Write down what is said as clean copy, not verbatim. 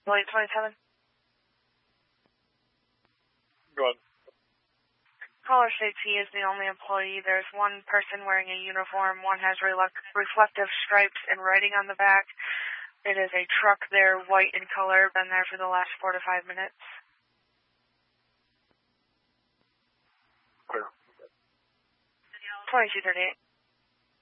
Blade 27. Go ahead. Caller states he is the only employee. There's one person wearing a uniform. One has reflective stripes and writing on the back. It is a truck there, white in color. Been there for the last 4 to 5 minutes. Clear. 2238.